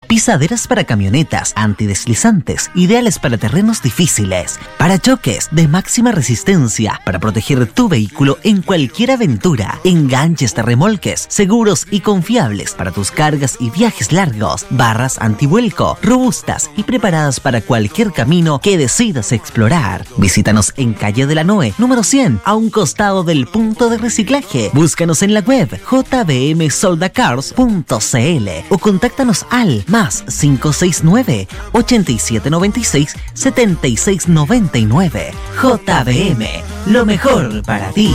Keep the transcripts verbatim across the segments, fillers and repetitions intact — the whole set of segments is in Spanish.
pisaderas para camionetas, antideslizantes, ideales para terrenos difíciles, parachoques de máxima resistencia para proteger tu vehículo en cualquier aventura, enganches de remolques, seguros y confiables para tus cargas y viajes largos, barras antivuelco, robustas y preparadas para cualquier camino que decidas explorar. Visítanos en Calle de la Noe, número cien, a un costado del punto de reciclaje. Búscanos en la web j b m soldacars punto c l o contáctanos al más cinco seis nueve, ochenta y siete noventa y seis, setenta y seis noventa y nueve. J B M, lo mejor para ti.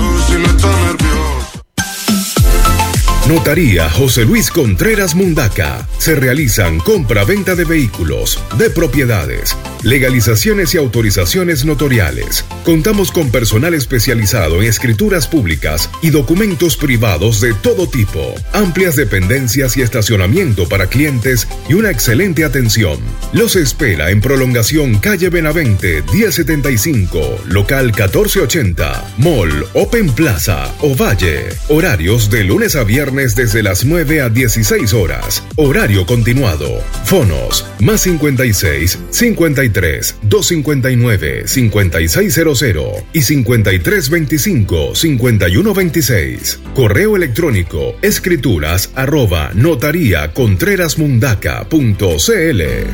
Notaría José Luis Contreras Mundaca. Se realizan compra-venta de vehículos, de propiedades, legalizaciones y autorizaciones notariales. Contamos con personal especializado en escrituras públicas y documentos privados de todo tipo, amplias dependencias y estacionamiento para clientes y una excelente atención. Los espera en Prolongación Calle Benavente diez setenta y cinco, local catorce ochenta, Mall Open Plaza, Ovalle. Horarios de lunes a viernes desde las nueve a dieciséis horas. Horario continuado. Fonos más cincuenta y seis, cincuenta y tres, doscientos cincuenta y nueve, cincuenta y seis cero cero y cincuenta y tres veinticinco, cincuenta y uno veintiséis. Correo electrónico escrituras arroba notaría contreras mundaca punto c l.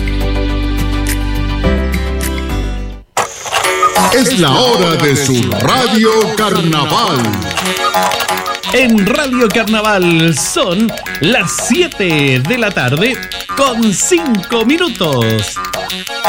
Es la hora de su Radio Carnaval. En Radio Carnaval son las siete de la tarde con cinco minutos.